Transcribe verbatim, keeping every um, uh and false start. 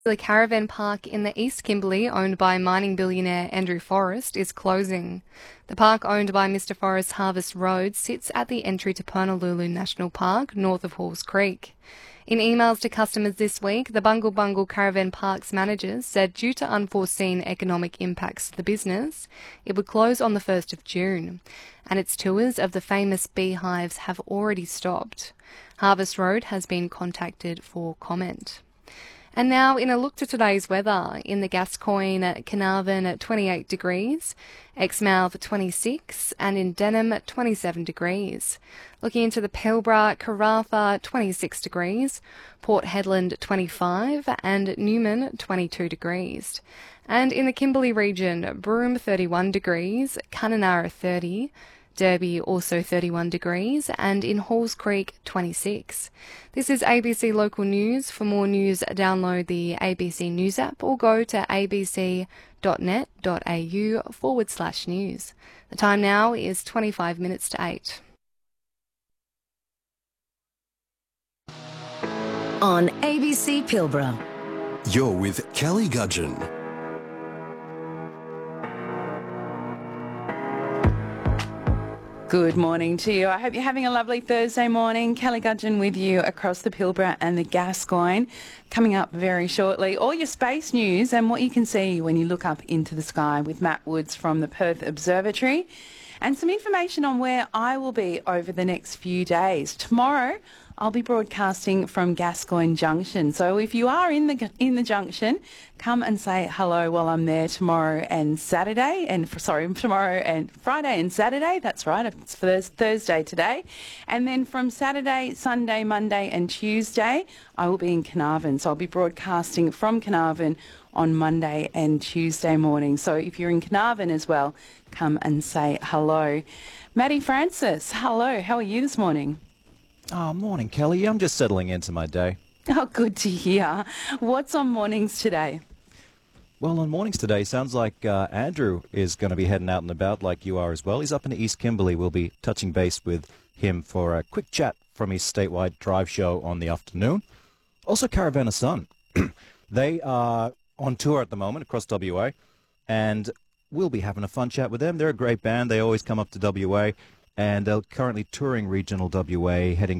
The caravan park in the East Kimberley, owned by mining billionaire Andrew Forrest, is closing. The park, owned by Mister Forrest Harvest Road, sits at the entry to Purnululu National Park, north of Halls Creek. In emails to customers this week, the Bungle Bungle Caravan Parks managers said due to unforeseen economic impacts to the business, it would close on the first of June, and its tours of the famous beehives have already stopped. Harvest Road has been contacted for comment. And now, in a look to today's weather, in the Gascoyne at Carnarvon at twenty-eight degrees, Exmouth twenty-six, and in Denham at twenty-seven degrees. Looking into the Pilbara, Karratha twenty-six degrees, Port Hedland twenty-five, and Newman twenty-two degrees. And in the Kimberley region, Broome thirty-one degrees, Kununurra thirty, Derby also thirty-one degrees, and in Halls Creek twenty-six. This is A B C Local News. For more news, download the A B C News app or go to abc.net.au forward slash news. The time now is twenty-five minutes to eight. On A B C Pilbara. You're with Kelly Gudgeon. Good morning to you. I hope you're having a lovely Thursday morning. Kelly Gudgeon with you across the Pilbara and the Gascoyne. Coming up very shortly, all your space news and what you can see when you look up into the sky with Matt Woods from the Perth Observatory. And some information on where I will be over the next few days. Tomorrow, I'll be broadcasting from Gascoyne Junction. So if you are in the in the junction, come and say hello while I'm there tomorrow and Saturday, and for, sorry, tomorrow and Friday and Saturday. That's right, it's for Thursday today. And then from Saturday, Sunday, Monday and Tuesday, I will be in Carnarvon. So I'll be broadcasting from Carnarvon on Monday and Tuesday morning. So if you're in Carnarvon as well, come and say hello. Maddie Francis, hello. How are you this morning? Oh, morning, Kelly. I'm just settling into my day. Oh, good to hear. What's on mornings today? Well, on mornings today, sounds like uh, Andrew is going to be heading out and about like you are as well. He's up in the East Kimberley. We'll be touching base with him for a quick chat from his statewide drive show on the afternoon. Also, Caravana Sun. They are on tour at the moment across W A, and we'll be having a fun chat with them. They're a great band. They always come up to W A, and they're currently touring regional W A, heading